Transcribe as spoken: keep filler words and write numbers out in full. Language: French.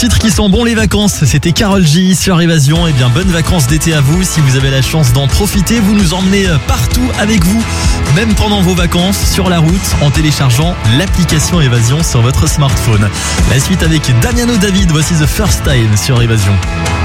titre qui sent bon les vacances, c'était Karol G sur Évasion. Et bien bonnes vacances d'été à vous. Si vous avez la chance d'en profiter, vous nous emmenez partout avec vous, même pendant vos vacances, sur la route, en téléchargeant l'application Évasion sur votre smartphone. La suite avec Damiano David, voici The First Time sur Évasion.